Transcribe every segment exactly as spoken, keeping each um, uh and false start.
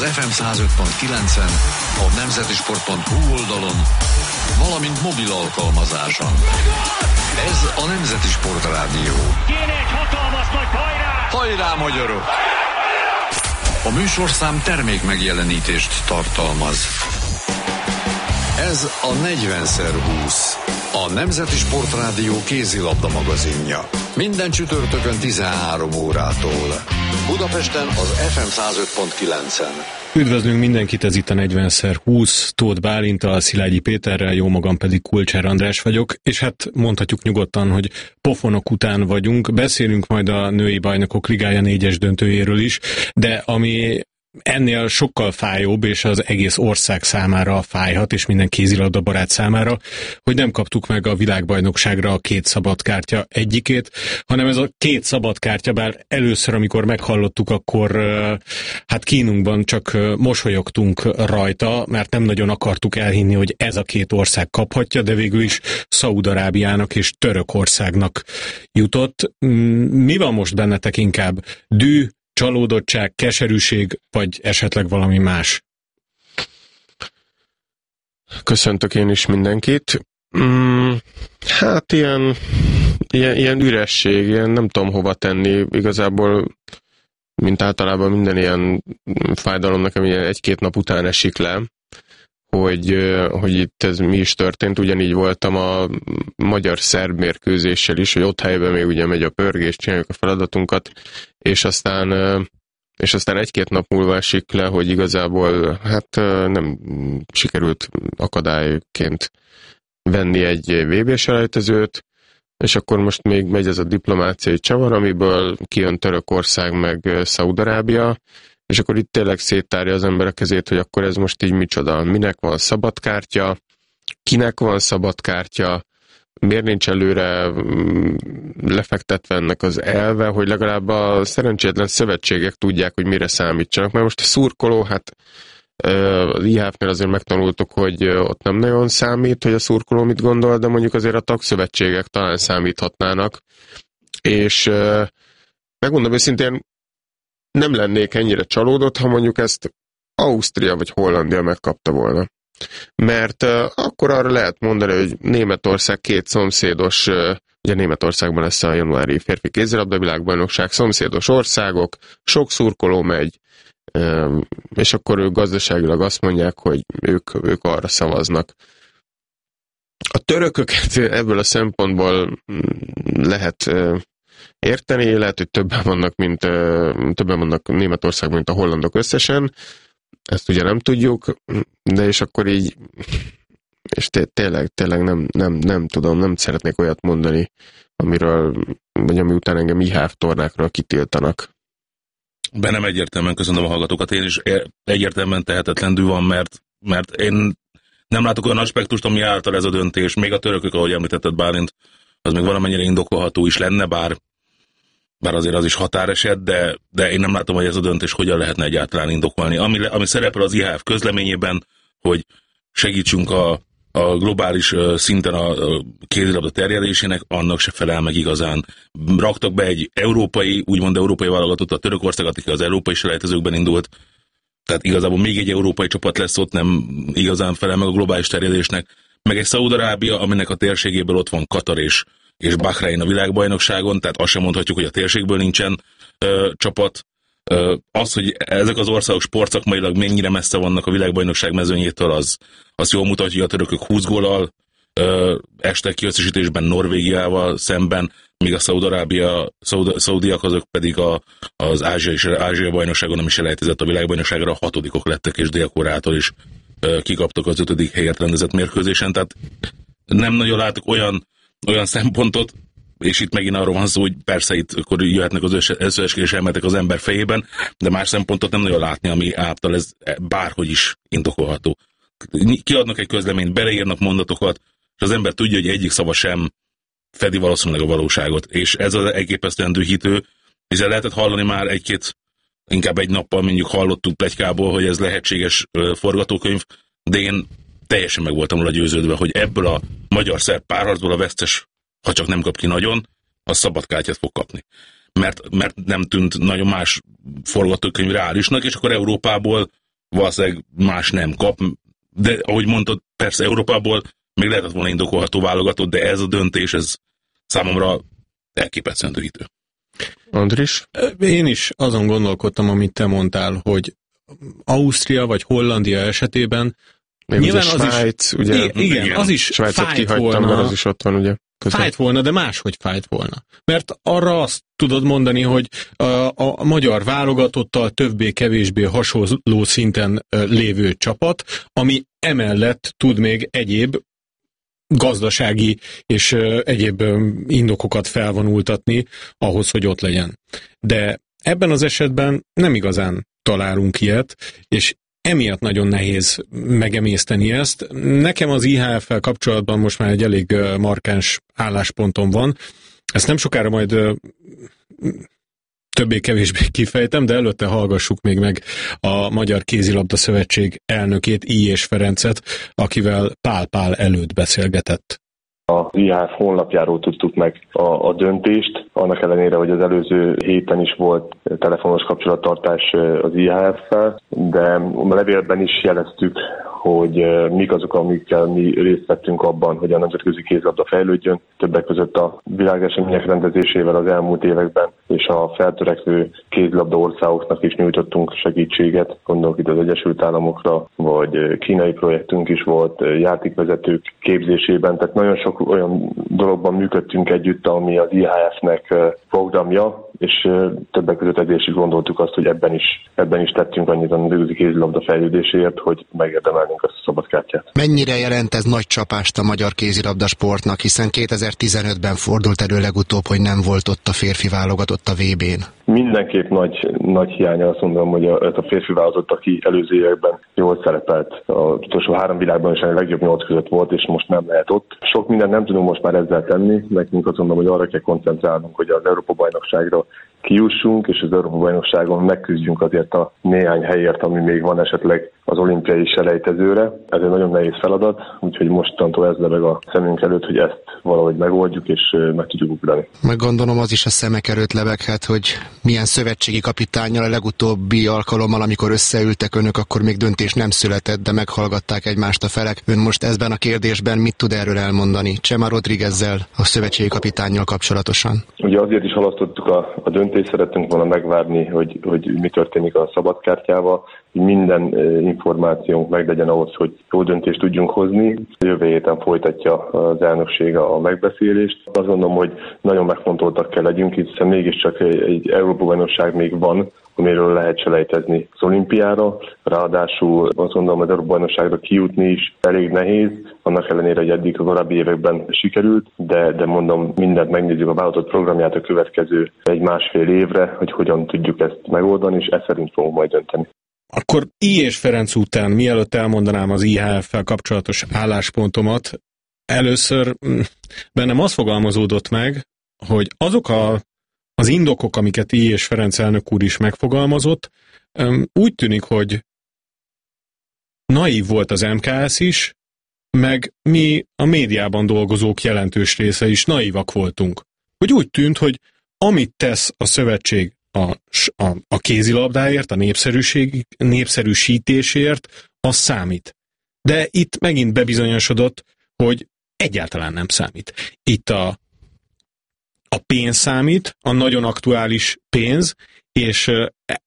ef em száz öt pont kilencen, a nemzeti sport pont hu oldalon, valamint mobil alkalmazáson. Ez a Nemzeti Sport Rádió. Kéne egy hatalmas nagy hajrá! Hajrá, magyarok! A műsorszám termék megjelenítést tartalmaz. Ez a negyven szer húsz, a Nemzeti Sport Rádió kézilabda magazinja. Minden csütörtökön tizenhárom órától. Budapesten az ef em száz öt pont kilencen. Üdvözlünk mindenkit, ez itt a negyven szer húsz, Tóth Bálinttal, Szilágyi Péterrel, jó magam pedig Kulcsár András vagyok, és hát mondhatjuk nyugodtan, hogy pofonok után vagyunk, beszélünk majd a női bajnokok ligája négyes döntőjéről is, de ami ennél sokkal fájóbb, és az egész ország számára fájhat, és minden kézilabda barát számára, hogy nem kaptuk meg a világbajnokságra a két szabadkártya egyikét, hanem ez a két szabadkártya, bár először, amikor meghallottuk, akkor hát kínunkban csak mosolyogtunk rajta, mert nem nagyon akartuk elhinni, hogy ez a két ország kaphatja, de végül is Szaúd-Arábiának és Törökországnak jutott. Mi van most bennetek inkább? Dű, csalódottság, keserűség, vagy esetleg valami más? Köszöntök én is mindenkit. Mm, hát ilyen, ilyen, ilyen üresség, ilyen nem tudom hova tenni. Igazából, mint általában minden ilyen fájdalom nekem ilyen egy-két nap után esik le, hogy, hogy itt ez mi is történt. Ugyanígy voltam a magyar-szerb mérkőzéssel is, hogy ott helyben még ugye megy a pörgés, csináljuk a feladatunkat, és aztán, és aztán egy-két nap múlva esik le, hogy igazából hát nem sikerült akadályként venni egy vé bé-selejtezőt, és akkor most még megy ez a diplomáciai csavar, amiből kijön Törökország meg Szaúd-Arábia, és akkor itt tényleg széttárja az emberek kezét, hogy akkor ez most így micsoda, minek van szabadkártya, kinek van szabadkártya, miért nincs előre lefektetve ennek az elve, hogy legalább a szerencsétlen szövetségek tudják, hogy mire számítsanak. Mert most a szurkoló, hát az i há ef-nél azért megtanultuk, hogy ott nem nagyon számít, hogy a szurkoló mit gondol, de mondjuk azért a tagszövetségek talán számíthatnának. És megmondom őszintén, nem lennék ennyire csalódott, ha mondjuk ezt Ausztria vagy Hollandia megkapta volna. Mert uh, akkor arra lehet mondani, hogy Németország két szomszédos, uh, ugye Németországban lesz a januári férfi kézilabda világbajnokság, szomszédos országok, sok szurkoló megy, uh, és akkor ők gazdaságilag azt mondják, hogy ők, ők arra szavaznak. A törököket ebből a szempontból lehet uh, érteni, lehet, hogy többen vannak, mint uh, többen vannak Németországban, mint a hollandok összesen. Ezt ugye nem tudjuk, de és akkor így, és té- tényleg, tényleg nem, nem, nem tudom, nem szeretnék olyat mondani, amiről, vagy ami után engem i há ef tornákról kitiltanak. Bennem egyértelműen köszönöm a hallgatókat, én is egyértelműen tehetetlenül van, mert, mert én nem látok olyan aspektust, ami által ez a döntés, még a törökök, ahogy említetted Bálint, az még valamennyire indokolható is lenne, bár bár azért az is határeset, de, de én nem látom, hogy ez a döntés hogyan lehetne egyáltalán indokolni. Ami, ami szerepel az i há ef közleményében, hogy segítsünk a, a globális szinten a, a kézilabda terjedésének, annak se felel meg igazán. Raktak be egy európai, úgymond európai válogatott, a Törökországot, aki az európai selejtezőkben indult, tehát igazából még egy európai csapat lesz ott, nem igazán felel meg a globális terjedésnek, meg egy Szaúd-Arábia, aminek a térségéből ott van Katar és és Bahrein a világbajnokságon, tehát azt sem mondhatjuk, hogy a térségből nincsen ö, csapat. Ö, az, hogy ezek az országok sportszakmailag mennyire messze vannak a világbajnokság mezőnyétől, az, az jól mutatja, hogy a törökök húsz góllal ö, estek ki összesítésben Norvégiával szemben, míg a Szaúd-Arábia, Szaúd, szaudiak azok pedig a, az ázsiai, ázsiai bajnokságon nem is elejtezett a világbajnokságra, a hatodikok lettek, és Dél-Koreától is ö, kikaptak az ötödik helyet rendezett mérkőzésen, tehát nem nagyon látok olyan olyan szempontot, és itt megint arról van szó, hogy persze itt akkor jöhetnek az összeesküvés elméletek az ember fejében, de más szempontot nem nagyon látni, ami által ez bárhogy is indokolható. Kiadnak egy közleményt, beleírnak mondatokat, és az ember tudja, hogy egyik szava sem fedi valószínűleg a valóságot, és ez az elképesztően dühítő, hiszen lehetett hallani már egy-két, inkább egy nappal mondjuk hallottuk pletykából, hogy ez lehetséges forgatókönyv, de én teljesen meg voltam róla győződve, hogy ebből a magyar-szerb párharcból a vesztes, ha csak nem kap ki nagyon, az szabadkártyát fog kapni. Mert, mert nem tűnt nagyon más forgatókönyv reálisnak, és akkor Európából valószínűleg más nem kap, de ahogy mondtad, persze Európából még lehetett volna indokolható válogatott, de ez a döntés, ez számomra elképesztően dühítő. Andris? Én is azon gondolkodtam, amit te mondtál, hogy Ausztria vagy Hollandia esetében még nyilván az Svájc, is, ugye? Igen, igen, az is Svájcot fájt kihagytam, volna. mert az is ott van, ugye? Közel. Fájt volna, de máshogy fájt volna. Mert arra azt tudod mondani, hogy a, a magyar válogatottal többé-kevésbé hasonló szinten lévő csapat, ami emellett tud még egyéb gazdasági és egyéb indokokat felvonultatni ahhoz, hogy ott legyen. De ebben az esetben nem igazán találunk ilyet, és emiatt nagyon nehéz megemészteni ezt. Nekem az i há ef-fel kapcsolatban most már egy elég markáns álláspontom van. Ezt nem sokára majd többé-kevésbé kifejtem, de előtte hallgassuk még meg a Magyar Kézilabda Szövetség elnökét, Illyés Ferencet, akivel Pál Pál előtt beszélgetett. Az i há ef honlapjáról tudtuk meg a, a döntést, annak ellenére, hogy az előző héten is volt telefonos kapcsolattartás az i há ef-fel, de a levélben is jeleztük, hogy mik azok, amikkel mi részt vettünk abban, hogy a nemzetközi kézilabda fejlődjön, többek között a világesemények rendezésével az elmúlt években, és a feltörekvő kézilabda országoknak is nyújtottunk segítséget, gondolok itt az Egyesült Államokra, vagy kínai projektünk is volt, játékvezetők képzésében, tehát nagyon sok olyan dologban működtünk együtt, ami az i há ef-nek programja, és többek között ezért is gondoltuk azt, hogy ebben is, ebben is tettünk annyit a nemzetközi kézilabda fejlődéséért, hogy megérdemelnénk azt a szabadkártyát. Mennyire jelent ez nagy csapást a magyar kézilabda sportnak, hiszen kétezer-tizenötben fordult elő legutóbb, hogy nem volt ott a férfi válogatott a vé bén? Mindenképp nagy, nagy hiánya, azt mondom, hogy a, a férfi válogatott, aki előző években jól szerepelt. Az utolsó három világban is a legjobb nyolc között volt, és most nem lehet ott. Sok mindent nem tudunk most már ezzel tenni, nekünk azt mondom, hogy arra kell koncentrálnunk, hogy az Európa-bajnokságra kijussunk, és az Európa-bajnokságon megküzdjünk azért a néhány helyért, ami még van esetleg az olimpiai selejtezőre. Ez egy nagyon nehéz feladat, úgyhogy mostantól ez lebeg a szemünk előtt, hogy ezt valahogy megoldjuk, és meg tudjuk ugrani. Meg gondolom az is a szemek előtt lebeghet, hogy milyen szövetségi kapitánnyal a legutóbbi alkalommal, amikor összeültek önök, akkor még döntés nem született, de meghallgatták egymást a felek. Ön most ezben a kérdésben mit tud erről elmondani? Chema Rodríguezzel, a szövetségi kapitánnyal kapcsolatosan? Ugye azért is halasztottuk a, a döntést, szerettünk volna megvárni, hogy, hogy mi történik a szabadkártyával, hogy minden információnk meglegyen ahhoz, hogy jó döntést tudjunk hozni. Jövő héten folytatja az elnökség a megbeszélést. Azt gondolom, hogy nagyon megfontoltak kell legyünk, hiszen mégiscsak egy, egy Európa-bajnokság még van, amiről lehet selejtezni az olimpiára. Ráadásul azt gondolom, az Európa-bajnokságra kijutni is elég nehéz, annak ellenére, hogy eddig a korábbi években sikerült, de, de mondom, mindent megnézzük a vállalatot programját a következő egy-másfél évre, hogy hogyan tudjuk ezt megoldani, és ezt szerint fogunk majd dönteni. Akkor Illyés Ferenc után, mielőtt elmondanám az i há ef-fel kapcsolatos álláspontomat, először bennem az fogalmazódott meg, hogy azok a, az indokok, amiket Illyés Ferenc elnök úr is megfogalmazott, úgy tűnik, hogy naív volt az em ká es is, meg mi a médiában dolgozók jelentős része is naívak voltunk. Hogy úgy tűnt, hogy amit tesz a szövetség A, a, a kézilabdáért, a népszerűség, népszerűsítésért, az számít. De itt megint bebizonyosodott, hogy egyáltalán nem számít. Itt a, a pénz számít, a nagyon aktuális pénz, és uh,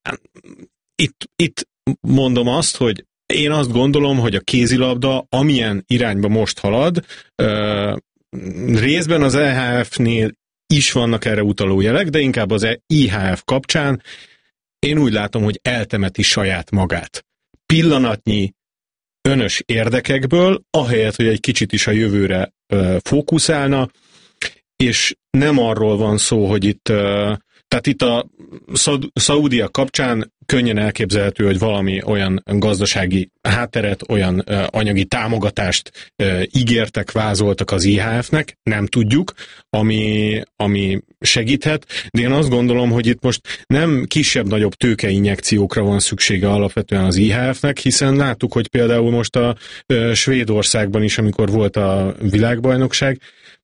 itt, itt mondom azt, hogy én azt gondolom, hogy a kézilabda, amilyen irányba most halad, uh, részben az e há ef-nél is vannak erre utaló jelek, de inkább az i há ef kapcsán én úgy látom, hogy eltemeti saját magát. Pillanatnyi önös érdekekből, ahelyett, hogy egy kicsit is a jövőre ö, fókuszálna, és nem arról van szó, hogy itt, ö, tehát itt a Szaúdia kapcsán könnyen elképzelhető, hogy valami olyan gazdasági hátteret, olyan ö, anyagi támogatást ö, ígértek, vázoltak az i há ef-nek, nem tudjuk, ami, ami segíthet, de én azt gondolom, hogy itt most nem kisebb-nagyobb tőkeinjekciókra van szüksége alapvetően az i há ef-nek, hiszen láttuk, hogy például most a ö, Svédországban is, amikor volt a világbajnokság,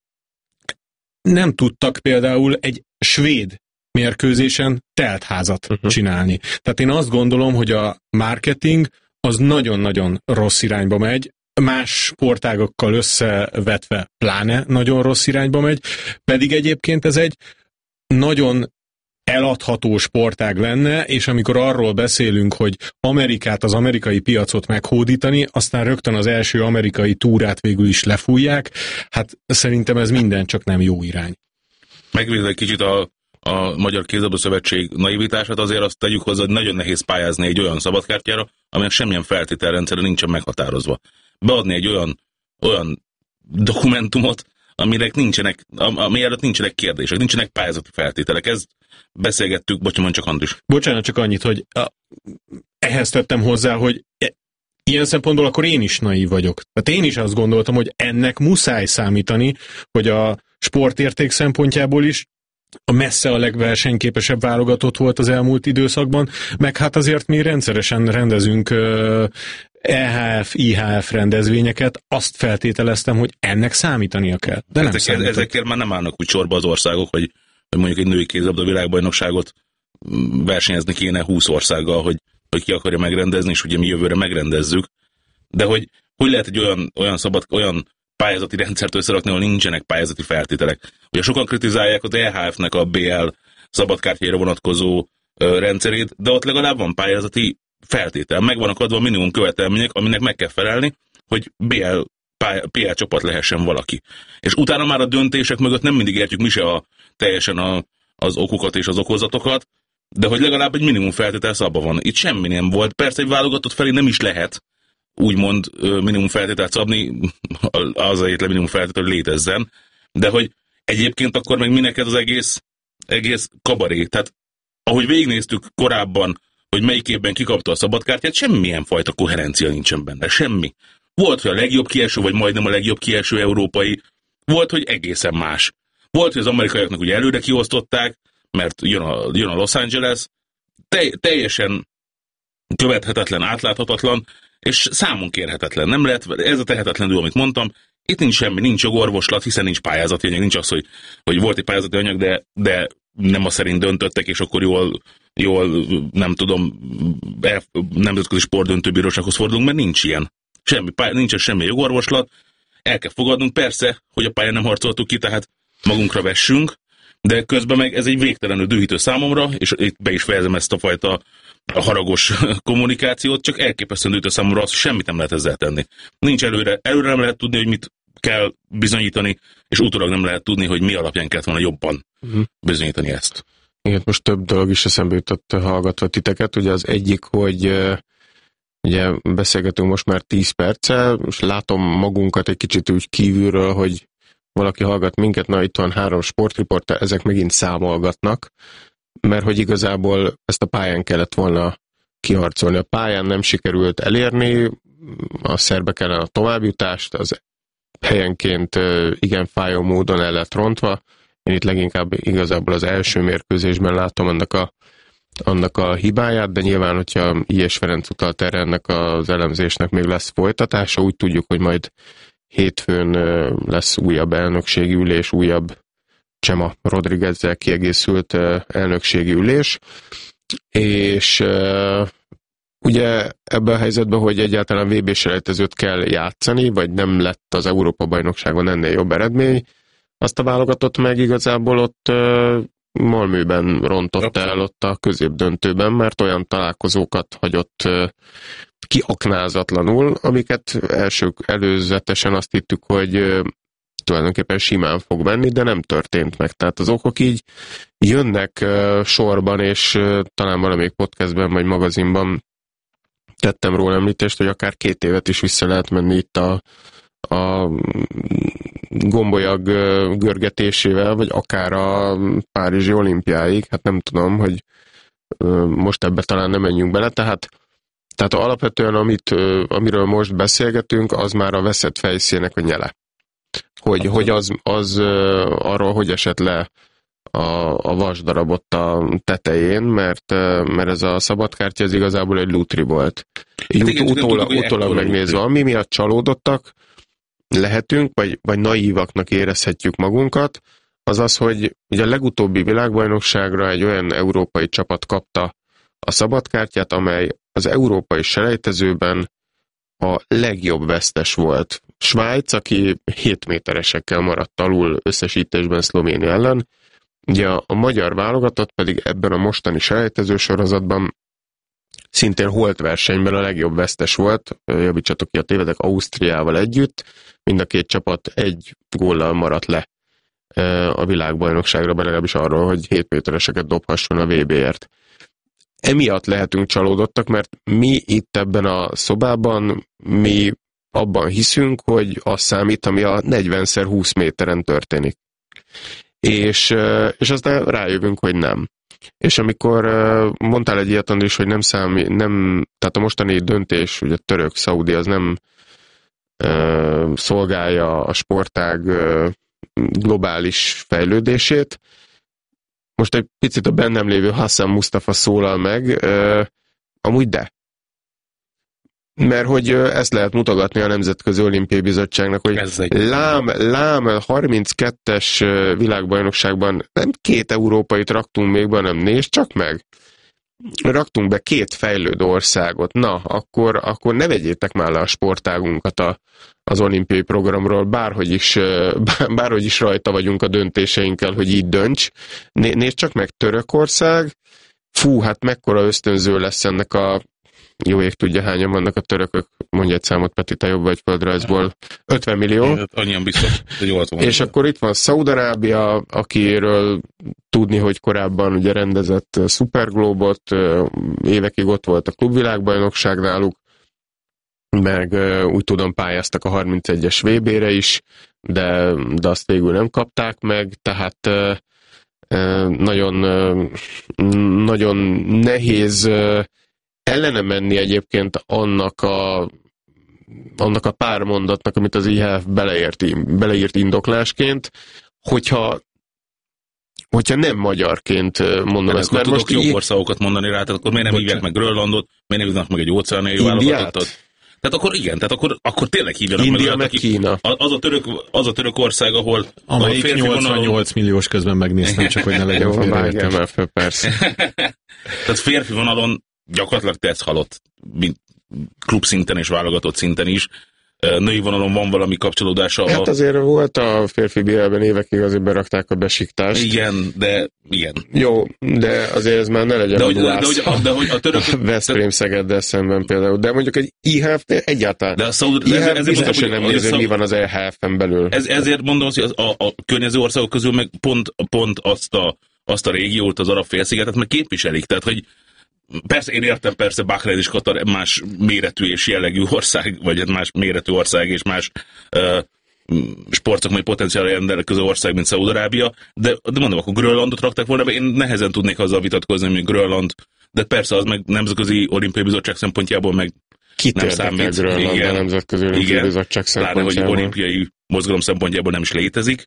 nem tudtak például egy svéd mérkőzésen teltházat uh-huh. csinálni. Tehát én azt gondolom, hogy a marketing az nagyon-nagyon rossz irányba megy, más sportágokkal összevetve pláne nagyon rossz irányba megy, pedig egyébként ez egy nagyon eladható sportág lenne, és amikor arról beszélünk, hogy Amerikát, az amerikai piacot meghódítani, aztán rögtön az első amerikai túrát végül is lefújják, hát szerintem ez minden csak nem jó irány. Megvédve egy kicsit a, a Magyar Kézilabda Szövetség naivitását, azért azt tegyük hozzá, hogy nagyon nehéz pályázni egy olyan szabadkártyára, aminek semmilyen feltételrendszere nincsen meghatározva. Beadni egy olyan, olyan dokumentumot, aminek nincsenek, ami előtt nincsenek kérdések, nincsenek pályázati feltételek. Ezt beszélgettük, bocsánat, csak Andris. Bocsánat, csak annyit, hogy a, ehhez tettem hozzá, hogy e, ilyen szempontból akkor én is naív vagyok. Tehát én is azt gondoltam, hogy ennek muszáj számítani, hogy a sportérték szempontjából is a messze a legversenyképesebb válogatott volt az elmúlt időszakban, meg hát azért mi rendszeresen rendezünk uh, E H F, I H F rendezvényeket, azt feltételeztem, hogy ennek számítania kell. De nem ezekért, ezekért már nem állnak úgy sorba az országok, hogy, hogy mondjuk egy női kézilabda világbajnokságot versenyezni kéne húsz országgal, hogy, hogy ki akarja megrendezni, és ugye mi jövőre megrendezzük. De hogy, hogy lehet egy olyan, olyan szabad, olyan pályázati rendszert összerakni, ahol nincsenek pályázati feltételek. Ugye sokan kritizálják az E H F-nek a bé el szabadkártyára vonatkozó ö, rendszerét, de ott legalább van pályázati feltétel. Meg vannak adva minimum követelmények, aminek meg kell felelni, hogy bé el, pé el csapat lehessen valaki. És utána már a döntések mögött nem mindig értjük mi se a, teljesen a, az okokat és az okozatokat, de hogy legalább egy minimum feltétel szabva van. Itt semmi nem volt. Persze egy válogatott felé nem is lehet úgymond minimum feltételt szabni, az egyetlen minimum feltétel, hogy létezzen, de hogy egyébként akkor meg minek ez az egész, egész kabaré. Tehát ahogy végignéztük korábban, hogy melyik évben kikapta a szabadkártyát, semmilyen fajta koherencia nincsen benne, semmi. Volt, hogy a legjobb kieső, vagy majdnem a legjobb kieső európai, volt, hogy egészen más. Volt, hogy az amerikaiaknak ugye előre kiosztották, mert jön a, jön a Los Angeles, Te, teljesen követhetetlen, átláthatatlan, és számon kérhetetlen. Nem lehet, ez a tehetetlenül, amit mondtam, itt nincs semmi, nincs jogorvoslat, hiszen nincs pályázati anyag, nincs az, hogy, hogy volt egy pályázati anyag, de, de nem az szerint döntöttek, és akkor jól, jól nem tudom, nemzetközi sportdöntőbírósághoz fordulunk, mert nincs ilyen. Semmi, pály, nincs semmi jogorvoslat, el kell fogadnunk, persze, hogy a pályán nem harcoltuk ki, tehát magunkra vessünk, de közben meg ez egy végtelenül dühítő számomra, és itt be is fejezem ezt a fajta a haragos kommunikációt, csak elképesztően dühítő számomra az, hogy semmit nem lehet ezzel tenni. Nincs előre, előre nem lehet tudni, hogy mit kell bizonyítani, és utólag nem lehet tudni, hogy mi alapján kellett volna jobban uh-huh. bizonyítani ezt. Igen, most több dolog is eszembe jutott hallgatva titeket. Ugye az egyik, hogy uh, ugye beszélgetünk most már tíz perccel, és látom magunkat egy kicsit úgy kívülről, hogy valaki hallgat minket, na itt van három sportriporter, ezek megint számolgatnak, mert hogy igazából ezt a pályán kellett volna kiharcolni. A pályán nem sikerült elérni, a szerbe kellene a továbbjutást, az helyenként igen fájó módon el lett rontva. Én itt leginkább igazából az első mérkőzésben látom annak a, annak a hibáját, de nyilván, hogyha I S Ferenc utalt erre, ennek az elemzésnek még lesz folytatása, úgy tudjuk, hogy majd hétfőn lesz újabb elnökségi ülés, újabb Csema Rodriguezzel kiegészült elnökségi ülés, és uh, ugye ebben a helyzetben, hogy egyáltalán vé bé-selejtezőt kell játszani, vagy nem lett az Európa-bajnokságon ennél jobb eredmény, azt a válogatott meg igazából ott uh, Malmöben rontott el ott a középdöntőben, mert olyan találkozókat hagyott uh, kiaknázatlanul, amiket első, előzetesen azt hittük, hogy uh, tulajdonképpen simán fog menni, de nem történt meg. Tehát az okok így jönnek uh, sorban, és uh, talán valamelyik podcastben vagy magazinban tettem róla említést, hogy akár két évet is vissza lehet menni itt a, a gombolyag uh, görgetésével, vagy akár a Párizsi olimpiáig. Hát nem tudom, hogy uh, most ebbe talán nem menjünk bele, tehát Tehát alapvetően, amit, amiről most beszélgetünk, az már a veszett fejszének a nyele. Hogy, hogy az, az arról, hogy esett le a, a vasdarabot a tetején, mert, mert ez a szabadkártya ez igazából egy lutri volt. Így ut- utólag, utólag megnézve, ami miatt csalódottak lehetünk, vagy, vagy naívaknak érezhetjük magunkat, az az, hogy ugye a legutóbbi világbajnokságra egy olyan európai csapat kapta a szabadkártyát, amely az európai selejtezőben a legjobb vesztes volt Svájc, aki hét méteresekkel maradt alul összesítésben Szlovénia ellen. Ugye a, a magyar válogatott pedig ebben a mostani selejtező sorozatban szintén holt versenyben a legjobb vesztes volt, javítsatok ki a tévedek, Ausztriával együtt. Mind a két csapat egy góllal maradt le a világbajnokságra, legalábbis arról, hogy hét métereseket dobhasson a vé béért. Emiatt lehetünk csalódottak, mert mi itt ebben a szobában, mi abban hiszünk, hogy az számít, ami a negyven szer húsz méteren történik. És, és aztán rájövünk, hogy nem. És amikor mondtál egy ilyet, Andris, hogy nem számít, nem, tehát a mostani döntés, ugye török, szaudi, az nem uh, szolgálja a sportág uh, globális fejlődését. Most egy picit a bennem lévő Hassan Mustafa szólal meg, uh, amúgy de. Mert hogy ezt lehet mutogatni a Nemzetközi Olimpiai Bizottságnak, hogy lám, lám harminckettes világbajnokságban nem két európait raktunk még be, nem nézd csak meg. Raktunk be két fejlődő országot. Na, akkor, akkor ne vegyétek már le a sportágunkat a, az olimpiai programról, bárhogy is, bárhogy is rajta vagyunk a döntéseinkkel, hogy így dönts. Né, nézd csak meg Törökország, fú, hát mekkora ösztönző lesz ennek a jó ég tudja, hányan vannak a törökök, mondja egy számot, Peti, te jobb vagy földrajzból. ötven millió. Annyian biztos, hogy jól van. És akkor itt van Szaúd-Arábia, akiről tudni, hogy korábban ugye rendezett Superglobot, évekig ott volt a klubvilágbajnokság náluk, meg úgy tudom pályáztak a harmincegyes vé bére is, de, de azt végül nem kapták meg, tehát nagyon, nagyon nehéz ellene menni egyébként annak a, annak a pár mondatnak, amit az i há ef beleírt, beleírt indoklásként, hogyha, hogyha nem magyarként mondom ezt. Mert most jobb országokat mondani rá, tehát akkor miért nem hívják meg Grönlandot, miért nem hívnak meg egy óceániai válogatottat? Tehát akkor igen, tehát akkor, akkor tényleg hívjanak India meg. meg Kína. Az a, török, az a török ország, ahol... Amelyik nyolcvannyolc milliós, közben megnéztem, csak hogy ne legyen félreértés. Föl, persze. Tehát férfi vonalon gyakorlatilag te ezt halott, mint klubszinten és válogatott szinten is. Női vonalon van valami kapcsolódása. Hát azért volt a férfi bé el-ben évekig, azért berakták a besiktást. Igen, de igen. Jó, de azért ez már ne legyen de a hogy, de, gulász. de, hogy, de hogy a török... A Veszprém Szegeddel szemben például. De mondjuk egy i há ef egyáltalán. De a Szaúd... i há ef biztos, hogy nem néző, mi van az e há ef-en belül. Ez, ezért mondom, hogy az, a, a környező országok közül meg pont, pont azt, a, azt a régiót, az arab félszigetet meg képviselik. Tehát, hogy persze, én értem, persze Bahrein és Katar más méretű és jellegű ország, vagy más méretű ország és más uh, sportszakmai potenciálra rendelkező ország, mint Szaúd-Arábia, de, de mondom, akkor Grönlandot rakták volna, én nehezen tudnék azzal vitatkozni, mint Grönland, de persze az meg Nemzetközi Olimpiai Bizottság szempontjából meg Kit nem számít. Grönland a Nemzetközi Olimpiai Bizottság szempontjából? Pláne, hogy olimpiai mozgalom szempontjából nem is létezik.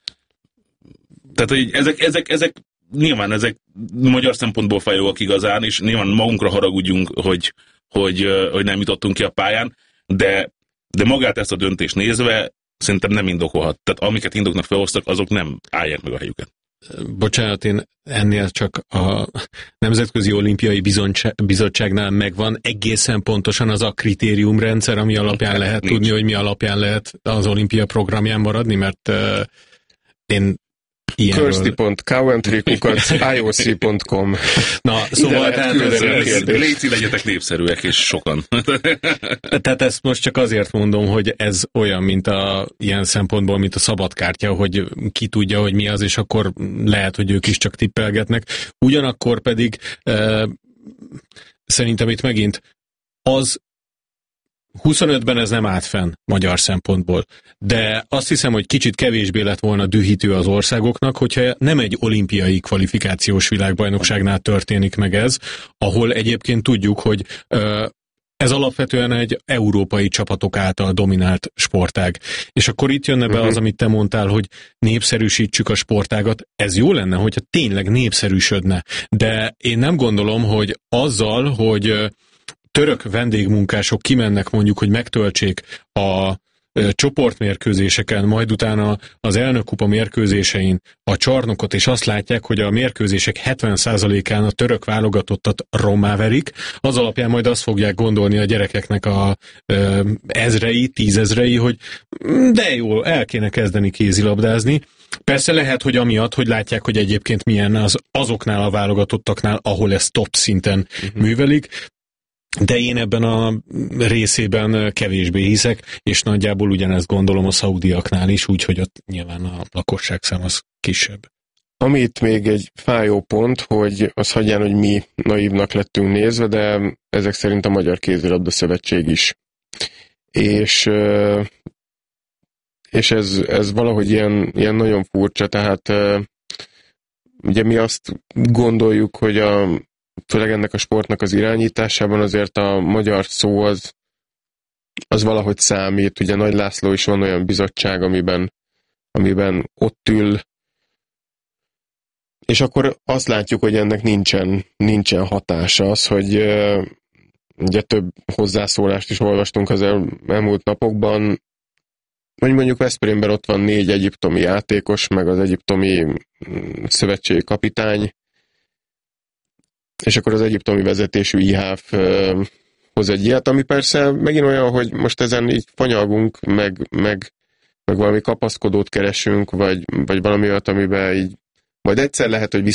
Tehát, hogy ezek, ezek, ezek nyilván ezek magyar szempontból fájóak igazán, és nyilván magunkra haragudjunk, hogy, hogy, hogy nem jutottunk ki a pályán, de, de magát ezt a döntést nézve szerintem nem indokolhat. Tehát amiket indoknak felhoztak, azok nem állják meg a helyüket. Bocsánat, én ennél csak a Nemzetközi Olimpiai Bizottságnál megvan egészen pontosan az a kritériumrendszer, ami alapján lehet Nincs. tudni, hogy mi alapján lehet az olimpia programján maradni, mert uh, én Kirsty pont coventry kukac i o c pont com Na, szóval légy legyetek népszerűek, és sokan. Tehát ezt most csak azért mondom, hogy ez olyan, mint a ilyen szempontból, mint a szabadkártya, hogy ki tudja, hogy mi az, és akkor lehet, hogy ők is csak tippelgetnek. Ugyanakkor pedig e, szerintem itt megint az huszonötben ez nem állt fenn magyar szempontból, de azt hiszem, hogy kicsit kevésbé lett volna dühítő az országoknak, hogyha nem egy olimpiai kvalifikációs világbajnokságnál történik meg ez, ahol egyébként tudjuk, hogy ez alapvetően egy európai csapatok által dominált sportág. És akkor itt jönne be uh-huh. az, amit te mondtál, hogy népszerűsítsük a sportágat. Ez jó lenne, hogyha tényleg népszerűsödne. De én nem gondolom, hogy azzal, hogy török vendégmunkások kimennek mondjuk, hogy megtöltsék a csoportmérkőzéseken, majd utána az elnökkupa mérkőzésein a csarnokot, és azt látják, hogy a mérkőzések hetven százalékán a török válogatottat rommá verik, az alapján majd azt fogják gondolni a gyerekeknek a ö, ezrei, tízezrei, hogy de jó, el kéne kezdeni kézilabdázni. Persze lehet, hogy amiatt, hogy látják, hogy egyébként milyen az azoknál a válogatottaknál, ahol ez top szinten uh-huh. művelik, de én ebben a részében kevésbé hiszek, és nagyjából ugyanezt gondolom a szaudiaknál is, úgyhogy ott nyilván a lakosságszám az kisebb. Amit még egy fájó pont, hogy az hagyján, hogy mi naívnak lettünk nézve, de ezek szerint a Magyar Kézilabda Szövetség is. És, és ez, ez valahogy ilyen, ilyen nagyon furcsa, tehát ugye mi azt gondoljuk, hogy a főleg ennek a sportnak az irányításában azért a magyar szó az, az valahogy számít. Ugye Nagy László is van olyan bizottság, amiben, amiben ott ül, és akkor azt látjuk, hogy ennek nincsen, nincsen hatása. Az, hogy uh, ugye több hozzászólást is olvastunk az el, elmúlt napokban, hogy mondjuk Veszprémben ott van négy egyiptomi játékos, meg az egyiptomi szövetségi kapitány, és akkor az egyiptomi vezetésű i há ef uh, hoz egy ilyet, ami persze megint olyan, hogy most ezen így fanyalgunk, meg, meg, meg valami kapaszkodót keresünk, vagy, vagy valami olyat, amiben így majd egyszer lehet, hogy